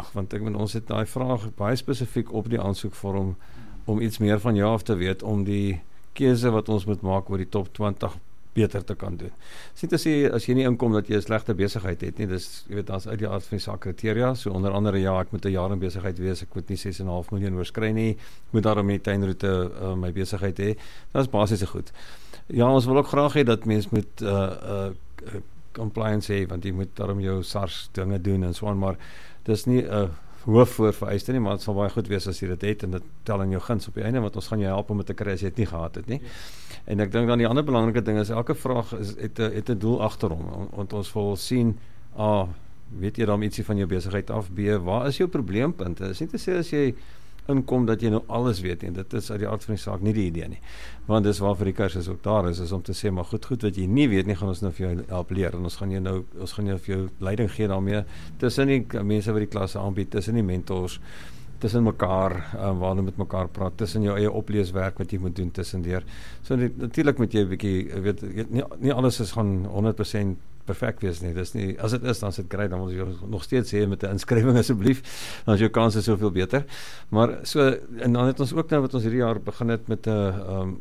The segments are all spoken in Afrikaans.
vraag, want ek bedoel, ons het daai vraag baie spesifiek op die aansoekvorm om iets meer van jou af te weet, om die keuse wat ons moet maak oor die top 20 beter te kan doen. Dis nie te sê, as jy nie inkom dat jy 'n slegte besigheid het nie, dis, jy weet, daar's uit die aard van die saak kriteria, so onder andere, ja, ek moet 'n jaar in besigheid wees, ek moet nie 6,5 miljoen oorskry nie, ek moet daarom in die tuinroete my besigheid hê, dit is basiese goed. Ja, ons wil ook graag hê dat mens moet compliance hê, want jy moet daarom jou SARS dinge doen en so aan, maar dis nie 'n hoofvoorvereiste nie, maar het sal baie goed wees as jy dit het, en dit tel in jou guns op die einde, want ons gaan jou help om dit te kry as jy dit nie gehad het nie. En ek dink dan die ander belangrike ding is, elke vraag het 'n doel agter hom, want ons wil sien, weet jy dan ietsie van jou besigheid af, B, waar is jou probleempunte? Is nie te sê as jy inkom dat jy nou alles weet nie, dit is uit die aard van die saak nie die idee nie, want dis waarvoor die kursus ook daar is om te sê, maar goed wat jy nie weet nie, gaan ons nou vir jou help leer, en ons gaan jou vir jou leiding gee daarmee, tussen die mense wat die klasse aanbied, tussen die mentors, tussen mekaar, waar hulle met mekaar praat, tussen jou eie opleeswerk wat jy moet doen tussendeur. So natuurlik moet jy 'n bietjie, weet, nie alles is gaan 100% perfek wees nie. Dis nie, as dit is, dan is dit great, dan wil jy nog steeds sê met 'n inskrywing asseblief, dan is jou kans soveel beter. Maar so, en dan het ons ook nou wat ons hierdie jaar begin het met 'n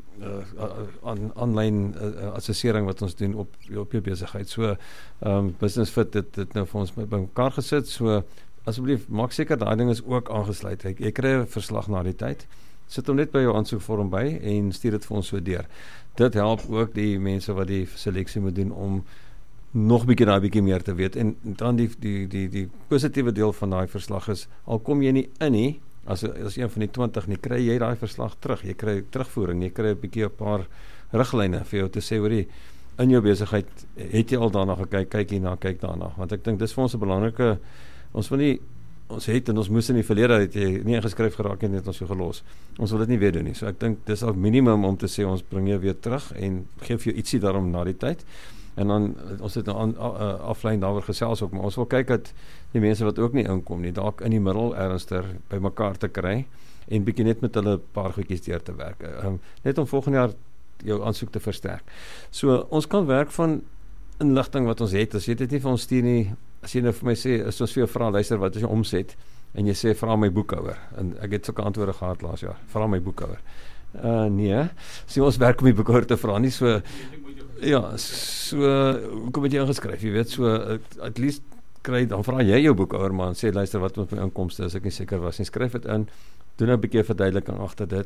online assessering wat ons doen op jou besigheid. So Business Fit het nou vir ons by mekaar gesit, so asseblief, maak seker daai ding is ook aangesluit. Jy kry 'n verslag na die tyd, sit hom net by jou aansoekvorm by en stuur dit vir ons so deur. Dit help ook die mense wat die seleksie moet doen om nog bietjie meer te weet, en dan die positiewe deel van daai verslag is, al kom jy nie in nie, as een van die 20 nie, kry jy daai verslag terug, jy kry terugvoering, jy kry 'n paar riglyne vir jou te sê, hoorie, in jou besigheid, het jy al daarna gekyk, kyk hierna, kyk daarna, want ek dink, dis vir ons 'n belangrike, ons wil nie, ons het en ons moes in die verlede, het jy nie ingeskryf geraak en het ons so gelos, ons wil dit nie weer doen nie, so ek dink, dis al minimum om te sê, ons bring jou weer terug, en geef jou ietsie daarom na die tyd, en dan, ons het nou aflyn daaroor gesels ook, maar ons wil kyk dat die mense wat ook nie inkom nie, dalk in die middel ernstiger by mekaar te kry, en bietjie net met hulle paar goedjies deur te werk, net om volgende jaar jou aansoek te versterk. So, ons kan werk van inligting wat ons het, as jy dit nie vir ons stuur nie, as jy nou vir my sê, as ons vir jou vra, luister, wat is jou omset, en jy sê, vra my boekhouer, en ek het sulke antwoorde gehad laas jaar, vra my boekhouer, nee, so ons werk om die boekhouer te vra, nie so, ja, so, hoekom het jy ingeskryf, jy weet, so, at least dan vra jy jou boekhouer, maar en sê, luister, wat met my inkomste, as ek nie seker was nie, skryf het in, doen 'n bietjie verduideliking agter dit.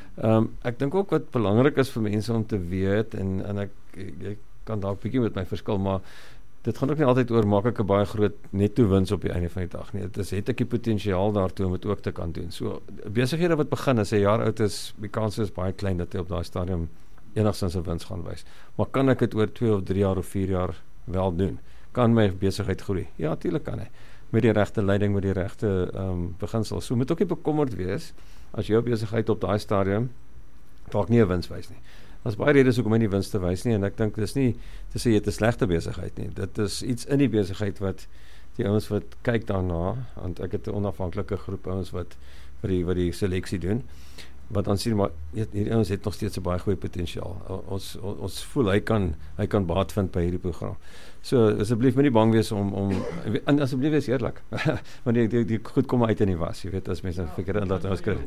Ek dink ook wat belangrik is vir mense om te weet, en ek kan dalk bietjie met my verskil, maar dit gaan ook nie altyd oor, maak ek 'n baie groot netto wins op die einde van die dag nie. Dit is, het ek die potensiaal daartoe om dit ook te kan doen. So, besighede wat begin, as 'n jaar oud is, die kans is baie klein dat hy op daai stadium enigstens 'n wins gaan wys. Maar kan ek dit oor 2 of 3 jaar of 4 jaar wel doen? Kan my besigheid groei? Ja, natuurlik kan hy. Met die regte leiding, met die regte beginsels. So moet ook nie bekommerd wees, as jou besigheid op daai stadium dalk nie 'n wins wys nie. Daar's baie redes hoekom hy nie wins te wys nie, en ek dink dis nie te sê jy het 'n slegte besigheid nie. Dit is iets in die besigheid wat die ouens wat kyk daarna, want ek het 'n onafhanklike groep ouens wat die seleksie doen, wat dan sien, maar hierdie ouens het nog steeds 'n baie goeie potensiaal. Ons voel hy kan baat vind by hierdie program. So asseblief moenie bang wees en asseblief wees eerlik. Want die goed kom uit in die was, jy weet, as mense verkeerde inligting skryf.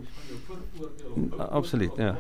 Absoluut, ja.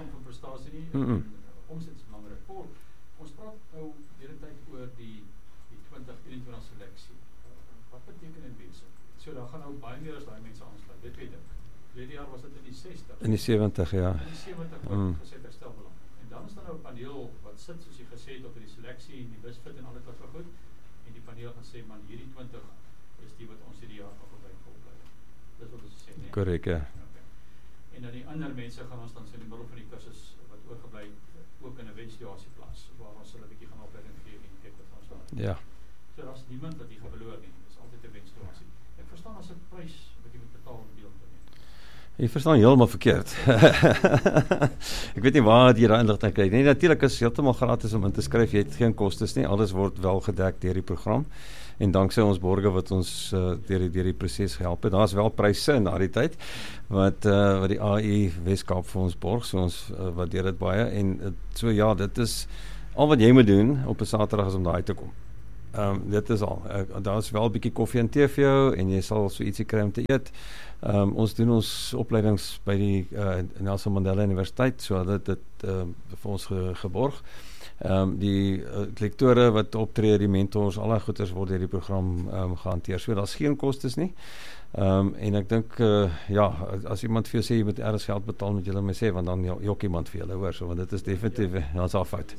Omset is belangrik. Ons praat nou die hele tyd oor die 2021 seleksie. Wat beteken dit mense? So daar gaan nou baie meer as daai mense aansluit. Dit weet ek. Verlede jaar was dit in die 60. In die 70, ja. In die 70 word gesê herstel belang. En dan is daar nou 'n paneel wat sit, soos jy gesê het, op die seleksie en die busfit en al dit wat so goed. En die paneel gaan sê, man, hierdie 20 is die wat ons hierdie jaar nog by volbly. Dis wat ons sê, nee. Korrek, ja. Okay. En dan die ander mense gaan ons dan sê in die middel van die kursus wat oorgebly ook in 'n wenssituasie plaas, waar ons hulle 'n bietjie gaan opleiding gee en kyk wat ons daar. Ja. So daar's niemand wat hier gaan verloor nie. Dis altyd 'n wenssituasie. Ek verstaan as 'n prys wat jy moet betaal om deel te neem. Jy verstaan heeltemal verkeerd. Ek weet nie waar jy daai inligting kry. Nee, natuurlik is heeltemal gratis om in te skryf. Jy het geen kostes nie. Alles word wel gedek deur die program. En danksy ons borgers wat ons deur die proses gehelp het. Daar's wel pryse in daardie tyd wat die AI Weskaap vir ons borg, so ons waardeer dit baie, en so ja, dit is al wat jy moet doen op 'n Saterdag is om daai te kom. Dit is al. Daar is wel 'n bietjie koffie en tee vir jou en jy sal so ietsie kry om te eet. Ons doen ons opleidings by die Nelson Mandela Universiteit, so dit vir ons geborg. Die lektore wat optree, die mentors, alle goeders word deur die program gehanteer. So daar's geen kostes nie. En ek dink as iemand vir jou sê jy moet eers geld betaal, moet jy hulle my sê, want dan jok iemand vir julle, hoor, so, want dit is definitief daar's al fout.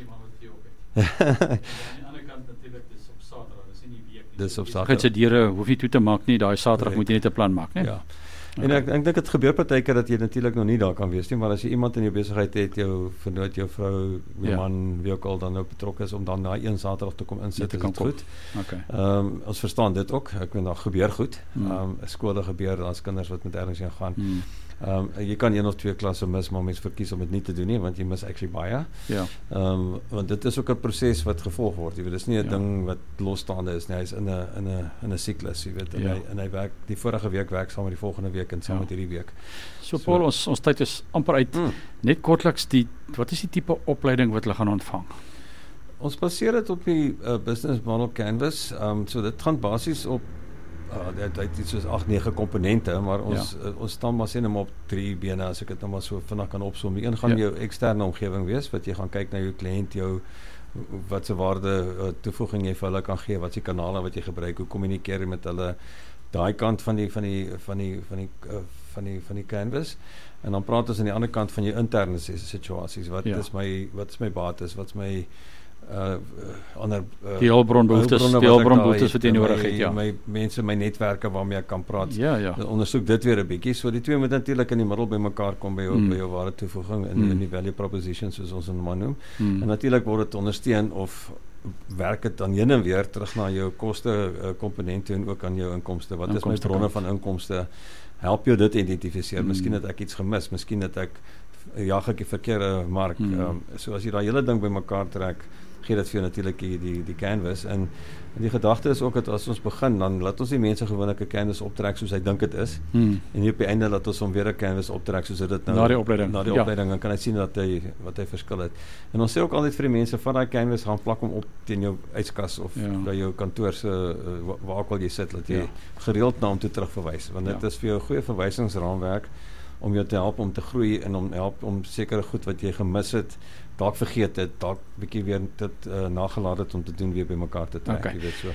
Dis op Saterdag. Sy deure hoef nie toe te maak nie, daai Saterdag moet jy net 'n plan maak, né? Ja. En ek dink dit gebeur partykeer dat jy natuurlik nog nie daar kan wees nie, maar as jy iemand in jou besigheid het, jou vernoot, jou vrou, jou man, wie ook al dan nou betrokke is, om dan daai een Saterdag te kom insit, is dit goed. Okay. Ons verstaan dit ook. Ek weet daar gebeur goed. Skole gebeur, daar's kinders wat met ergens gaan. Jy kan 1 of 2 klasse mis, maar mens verkies om dit nie te doen nie, want jy mis actually baie. Ja. Want dit is ook 'n proses wat gevolg word. Jy weet, dis nie 'n ding wat losstaande is nie. Hy's in 'n siklus, jy weet. En hy werk die vorige week werk saam met die volgende week en saam met hierdie week. So Paul, ons tyd is amper uit. Net kortliks, wat is die tipe opleiding wat hulle gaan ontvang? Ons baseer dit op die business model canvas. So dit gaan basies op dit het iets soos 8-9 komponente, maar ons staan maar sê net maar op 3 bene, as ek dit nou maar so vinnig kan opsom. Die een gaan jou eksterne omgewing wees, wat jy gaan kyk na jou kliënt, wat se waarde toevoeging jy vir hulle kan gee, wat se kanale wat jy gebruik, hoe kommunikeer jy met hulle, daai kant van die canvas. En dan praat ons aan die ander kant van jou interne situasies, wat is my bates, wat is my ander die hulpbronbehoeftes wat jy nodig het, my mense, my netwerke waarmee ek kan praat. Ondersoek dit weer 'n bietjie. So die twee moet natuurlik in die middel by mekaar kom by jou ware toevoeging in die value proposition, soos ons hom maar noem. En natuurlik word dit ondersteun of werk dit dan heen en weer terug na jou koste komponente en ook aan jou inkomste. Wat is my bronne van inkomste? Help jou dit identifiseer. Miskien het ek iets gemis, miskien het ek jag ek die verkeerde mark. So as jy daai hele ding by mekaar trek, gee dit vir jou natuurlik die canvas. En die gedagte is ook dat as ons begin, dan laat ons die mense gewoonlik 'n canvas optrek soos hy dink dit is. En hier op die einde laat ons hom weer 'n canvas optrek soos dit nou na die opleiding, dan kan hy sien wat hy verskil het. En ons sê ook altyd vir die mense, van daai canvas gaan plak hom op teen jou yskas of by jou kantoor se waar ook al jy sit, dat jy gereeld na hom toe terugverwys, want dit is vir jou 'n goeie verwysingsraamwerk om jou te help om te groei en om help om sekere goed wat jy gemis het, dalk vergeet het, dalk bietjie weer dit nagelaat het om te doen weer by mekaar te trek, jy weet so.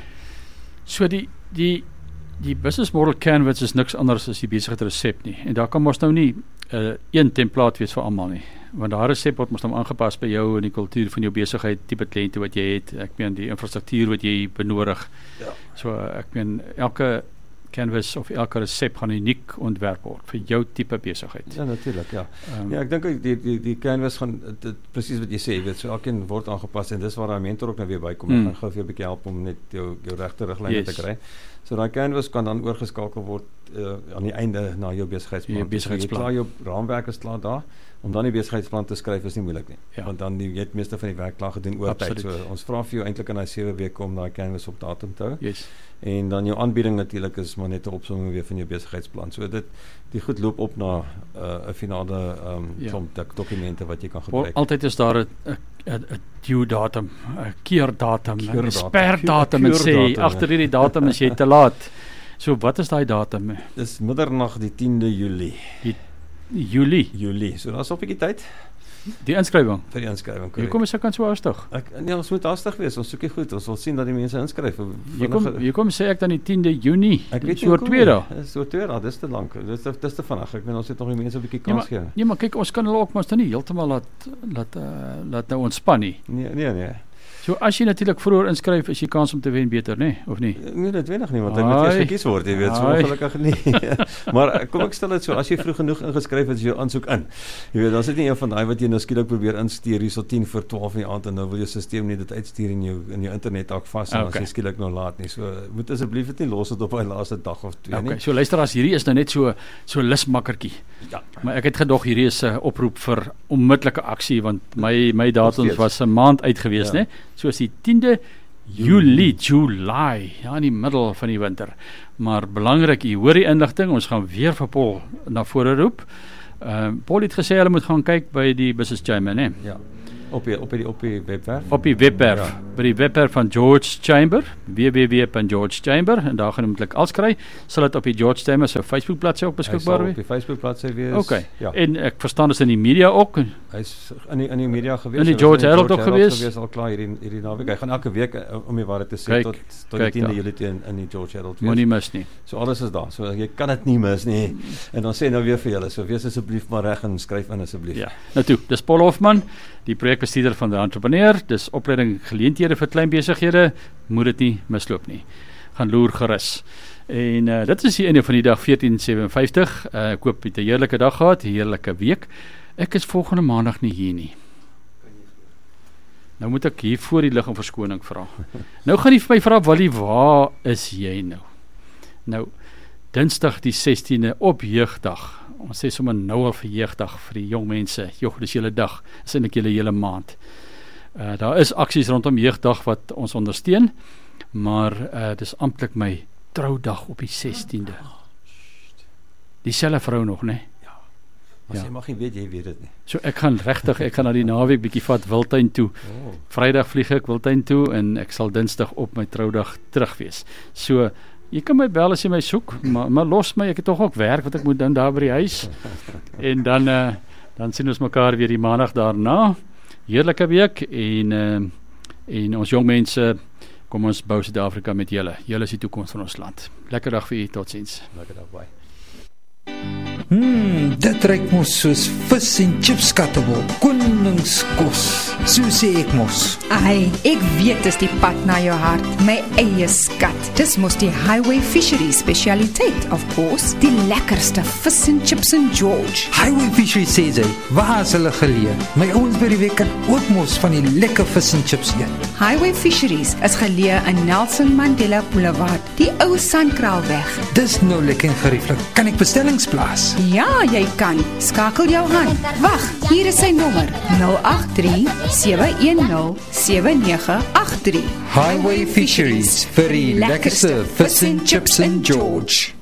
So die business model canvas is niks anders as die besigheid resep nie. En daar kan mos nou nie een template wees vir almal nie. Want daai resep word mos nou aangepas by jou en die kultuur van jou besigheid, tipe kliënte wat jy het, ek meen die infrastruktuur wat jy benodig. So ek meen elke canvas of elke resep gaan uniek ontwerp word vir jou tipe besigheid. Ja, natuurlik, ja. Ek dink die canvas gaan presies wat jy sê, jy weet, so elkeen word aangepas en dis waar daai mentor ook nou weer bykom. Ek gaan gou vir jou 'n bietjie help om net jou regte riglyne te kry. So daai canvas kan dan oorgeskakel word aan die einde na jou besigheidsplan. Jy klaar jou raamwerk is klaar daar. Om dan die besigheidsplan te skryf is nie moeilik nie. Want dan jy het meeste van die werk klaar gedoen oor tyd. So ons vra vir jou eintlik in daai 7 weke om daai canvas op datum te hou. En dan jou aanbieding natuurlik is maar net 'n opsomming weer van jou besigheidsplan. So die goed loop op na 'n finale dokumente wat jy kan gebruik. Altyd is daar 'n due datum, 'n keerdatum, 'n expertdatum en sê agter hierdie datum is jy te laat. So wat is daai datum? Dis middernag die 10de Julie. Julie. So daar's op 'n bietjie tyd. Die inskrywing. Vir die inskrywing. Hoekom is ek kan so hastig? Ons moet hastig wees. Ons soek goed. Ons wil sien dat die mense inskryf. Hoekom sê ek dan die 10de Junie? Ek weet nie oor 2 dae. Dis oor 2 dae. Dis te lank. Dis te vinnig. Ek meen ons het nog die mense 'n bietjie kans gee. Nee, maar kyk, ons kan hulle ook mos nie heeltemal laat nou ontspan nie. Nee. So as jy natuurlik vroeër inskryf, is jy kans om te wen beter, nê? Of nie? Nee, dit weet nog nie, want hy moet eers gekies word, jy weet, so ongelukkig nie. Maar kom ek stel dit so, as jy vroeg genoeg ingeskryf het, is jou aansoek in. Jy weet, dan is dit nie een van daai wat jy nou skielik probeer instuur hier so 10 voor 12 in die aand en nou wil jou stelsel nie dit uitstuur in jou internet ook vas en as jy skielik nou laat nie. So moet asseblief dit nie los dit op hy laaste dag of 2 nie. So luister, as hierdie is nou net so lusmakkertjie. Ja. Maar ek het gedog hierdie is 'n oproep vir onmiddellike aksie, want my datums was 'n maand uit gewees, né? So is die 10de Julie, ja, in die middel van die winter. Maar belangrik, jy hoor die inligting, ons gaan weer vir Paul na vore roep. Paul het gesê hulle moet gaan kyk by die Business Chamber, né? Ja. Op die webwerf? Op die webwerf, by die webwerf van George Chamber, www.georgechamber, en daar gaan jy moet alles kry. Sal dit op die George Chamber se Facebook bladsy ook beskikbaar wees? Op die Facebook bladsy wees. Okay. Ja. En ek verstaan is in die media ook. Hy's in die media gewees. In die George Herald ook gewees. Al klaar hierdie naweek. Hy gaan elke week om die waarheid te sê tot die 10de Julie in die George Herald wees. Moenie mis nie. So alles is daar. So jy kan dit nie mis nie. En dan sê nou weer vir julle, so wees asseblief maar reg en skryf in asseblief. Ja. Nou toe, dis Paul Hofman, die projekbestuurder van die Entrepreneur. Dis opleiding geleenthede vir klein besighede. Moet dit nie misloop nie. Gaan loer gerus. En dit is die einde van die dag 1457. Ek hoop jy het 'n heerlike dag gehad, 'n heerlike week. Ek is volgende maandag nie hier nie. Nou moet ek hier voor die lig om verskoning vra. Nou gaan die vir my vra, Wally, waar is jy nou? Nou, Dinsdag die 16de op jeugdag. Ons sê sommer nou al vir jeugdag vir die jong mense. Jog, dis julle dag. Dis eintlik julle hele maand. Daar is aksies rondom jeugdag wat ons ondersteun, maar dis amptelik my troudag op die 16de. Dieselfde vrou nog, né? Maar jy mag nie weet, jy weet dit nie. So ek gaan na die naweek bietjie vat Wildtuin toe. Vrydag vlieg ek Wildtuin toe en ek sal Dinsdag op my troudag terug wees. So jy kan my bel as jy my soek, maar los my, ek het tog ook werk wat ek moet doen daar by die huis. En dan sien ons mekaar weer die maandag daarna. Heerlike week en ons jong mense, kom ons bou Suid-Afrika met julle. Julle is die toekoms van ons land. Lekker dag vir u, totsiens. Lekker dag, bye. Dit ruik mos soos vis en chips kattebol, koningskos, so sê ek mos. Ai, ek weet dis die pad na jou hart, my eie skat. Dis mos die Highway Fisheries specialiteit, of course, die lekkerste vis en chips in George. Highway Fisheries sê sy, waar is hulle geleë? My ouens by die week kan ook mos van die lekker vis en chips eet. Highway Fisheries is geleë in Nelson Mandela Boulevard, die ou Sandkraalweg. Dis nou lekker en gerieflik. Kan ek bestellings plaas? Ja, jy kan. Skakel jou hand. Wag, hier is sy nommer. 083-710-7983. Highway Fisheries vir die lekkerste vis en chips in George.